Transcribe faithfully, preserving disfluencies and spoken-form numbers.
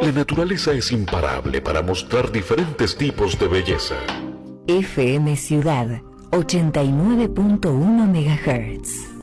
La naturaleza es imparable para mostrar diferentes tipos de belleza. F M Ciudad ochenta y nueve punto uno megahertz.